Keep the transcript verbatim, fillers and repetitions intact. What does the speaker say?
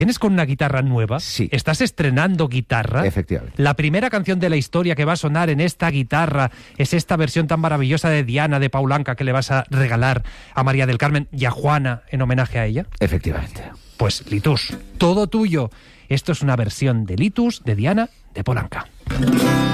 ¿Vienes con una guitarra nueva? Sí. ¿Estás estrenando guitarra? Efectivamente. La primera canción de la historia que va a sonar en esta guitarra es esta versión tan maravillosa de Diana de Paul Anka que le vas a regalar a María del Carmen y a Juana en homenaje a ella. Efectivamente. Pues Litus, todo tuyo. Esto es una versión de Litus de Diana de Paul Anka.